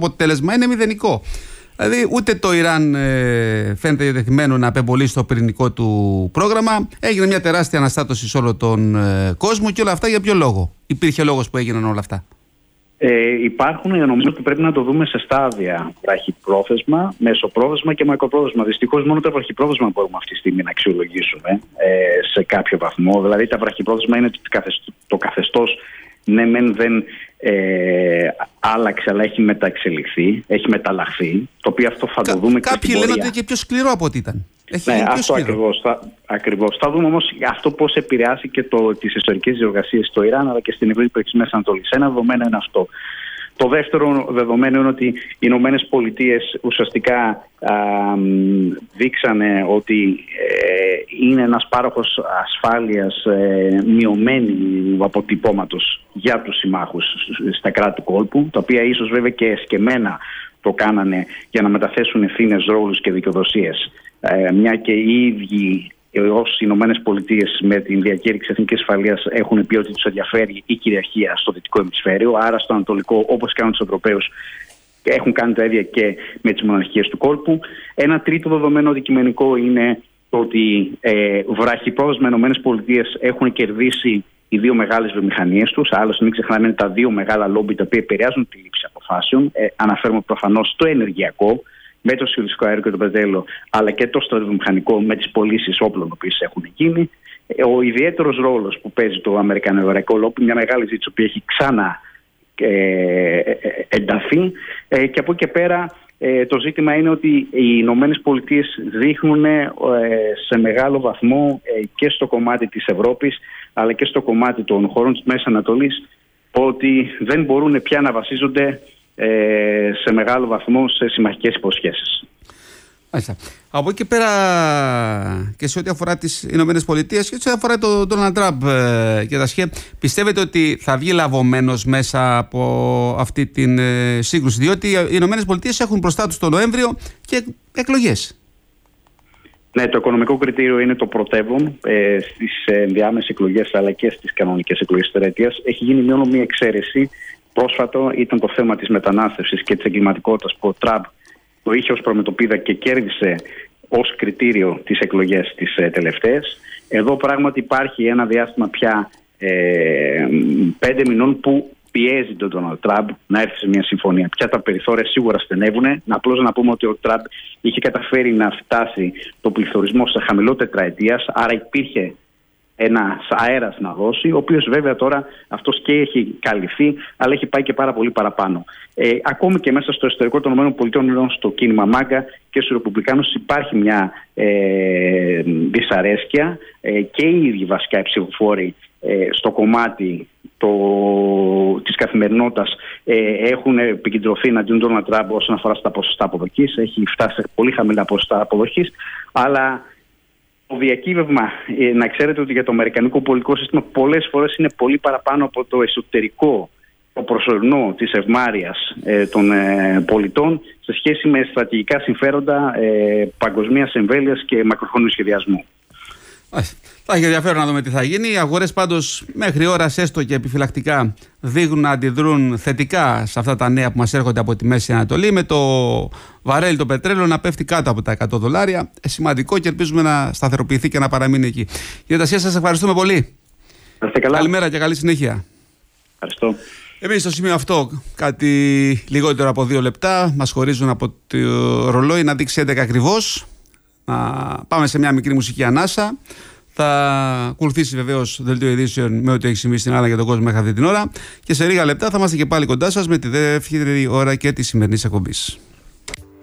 αποτέλεσμα είναι μηδενικό. Δηλαδή ούτε το Ιράν φαίνεται διατεθειμένο να απεμπολίσει το πυρηνικό του πρόγραμμα. Έγινε μια τεράστια αναστάτωση σε όλο τον κόσμο και όλα αυτά για ποιο λόγο? Υπήρχε λόγος που έγιναν όλα αυτά? Υπάρχουν, νομίζω ότι πρέπει να το δούμε σε στάδια. Βραχυπρόθεσμα, μεσοπρόθεσμα και μακροπρόθεσμα. Δυστυχώς μόνο τα βραχυπρόθεσμα μπορούμε αυτή τη στιγμή να αξιολογήσουμε σε κάποιο βαθμό. Δηλαδή τα βραχυπρόθεσμα είναι το καθεστώς ναι μεν δεν άλλαξε, αλλά έχει μεταξελιχθεί, έχει μεταλλαχθεί. Το οποίο αυτό θα το δούμε. Κάποιοι λένε ότι είναι και πιο σκληρό από ό,τι ήταν. Ναι, αυτό ακριβώς. Θα δούμε όμως αυτό πώς επηρεάσει και τις ιστορικές διοργασίες στο Ιράν αλλά και στην ευρύτερη της Μέσης Ανατολής. Ένα δεδομένο είναι αυτό. Το δεύτερο δεδομένο είναι ότι οι Ηνωμένες Πολιτείες ουσιαστικά δείξανε ότι είναι ένας πάροχος ασφάλειας μειωμένου αποτυπώματος για τους συμμάχους στα κράτη του κόλπου, τα οποία ίσως βέβαια και εσκεμμένα το κάνανε για να μεταθέσουν ευθύνες, ρόλους και δικαιοδοσίες. Μια και οι ίδιοι ως Ηνωμένες Πολιτείες με την διακήρυξη εθνικής ασφαλείας έχουν πει ότι τους ενδιαφέρει η κυριαρχία στο δυτικό ημισφαίριο, άρα στο ανατολικό, όπως κάνουν τους Ευρωπαίους, έχουν κάνει τα ίδια και με τις μοναρχίες του κόλπου. Ένα τρίτο δεδομένο αντικειμενικό είναι ότι βραχυπρόθεσμα οι Ηνωμένες Πολιτείες έχουν κερδίσει οι δύο μεγάλες βιομηχανίες τους. Άλλωστε, μην ξεχνάμε, είναι τα δύο μεγάλα λόμπι τα οποία επηρεάζουν τη λήψη αποφάσεων. Αναφέρουμε προφανώς το ενεργειακό, με το σχιστολιθικό αέριο και το πετρέλαιο, αλλά και το στρατιωτικό με τις πωλήσεις όπλων που έχουν γίνει. Ο ιδιαίτερος ρόλος που παίζει το αμερικανικό λόμπι, μια μεγάλη ζήτηση που έχει ξανά ενταθεί. Και από εκεί και πέρα το ζήτημα είναι ότι οι Ηνωμένες Πολιτείες δείχνουν σε μεγάλο βαθμό και στο κομμάτι της Ευρώπης αλλά και στο κομμάτι των χωρών της Μέσης Ανατολής ότι δεν μπορούν πια να βασίζονται σε μεγάλο βαθμό σε συμμαχικές υποσχέσεις. Από εκεί και πέρα και σε ό,τι αφορά τις Ηνωμένες Πολιτείες και σε ό,τι αφορά τον Ντόναλντ Τραμπ και τα σχέδια, πιστεύετε ότι θα βγει λαβωμένος μέσα από αυτή την σύγκρουση? Διότι οι Ηνωμένες Πολιτείες έχουν μπροστά τους το Νοέμβριο και εκλογές. Ναι, το οικονομικό κριτήριο είναι το πρωτεύον στις ενδιάμεσες εκλογές αλλά και στις κανονικές εκλογές της τεραετίας. Έχει γίνει μόνο μία εξαίρεση. Πρόσφατο ήταν το θέμα της μετανάστευσης και της εγκληματικότητας που ο Τραμπ το είχε ως προμετωπίδα και κέρδισε ως κριτήριο τις εκλογές τις τελευταίες. Εδώ πράγματι υπάρχει ένα διάστημα πια 5 μηνών που πιέζει τον Ντόναλντ Τραμπ να έρθει σε μια συμφωνία. Πια τα περιθώρια σίγουρα στενεύουν. Απλώς να πούμε ότι ο Τραμπ είχε καταφέρει να φτάσει το πληθωρισμό σε χαμηλό τετραετίας, άρα υπήρχε ένας αέρας να δώσει, ο οποίος βέβαια τώρα αυτός και έχει καλυφθεί, αλλά έχει πάει και πάρα πολύ παραπάνω. Ακόμη και μέσα στο εσωτερικό των ΗΠΑ, στο κίνημα ΜΑΓΚΑ και στους Ρεπουμπλικάνους υπάρχει μια δυσαρέσκεια και οι ίδιοι βασικά οι ψηφοφόροι στο κομμάτι της καθημερινότητας έχουν επικεντρωθεί εναντίον του Ντόναλντ Τραμπ όσον αφορά στα ποσοστά αποδοχής. Έχει φτάσει σε πολύ χαμηλά ποσοστά αποδοχής, αλλά το διακύβευμα, να ξέρετε ότι για το αμερικανικό πολιτικό σύστημα πολλές φορές είναι πολύ παραπάνω από το εσωτερικό, το προσωρινό της ευμάρειας των πολιτών σε σχέση με στρατηγικά συμφέροντα παγκοσμίας εμβέλειας και μακροχρόνιου σχεδιασμού. Θα έχει ενδιαφέρον να δούμε τι θα γίνει. Οι αγορές πάντως μέχρι ώρας έστω και επιφυλακτικά δείχνουν να αντιδρούν θετικά σε αυτά τα νέα που μας έρχονται από τη Μέση Ανατολή, με το βαρέλι το πετρέλαιο να πέφτει κάτω από τα $100. Σημαντικό και ελπίζουμε να σταθεροποιηθεί και να παραμείνει εκεί. Κύριε Τασία, σας ευχαριστούμε πολύ. Καλημέρα και καλή συνέχεια. Ευχαριστώ. Εμείς στο σημείο αυτό, κάτι λιγότερο από 2 λεπτά, μας χωρίζουν από το ρολόι να δείξει 11 ακριβώς. Να πάμε σε μια μικρή μουσική ανάσα. Θα ακολουθήσει βεβαίως δελτίο ειδήσεων με ό,τι έχει συμβεί στην Ελλάδα και τον κόσμο μέχρι αυτή την ώρα. Και σε λίγα λεπτά θα είμαστε και πάλι κοντά σας με τη δεύτερη ώρα και τη σημερινή εκπομπή.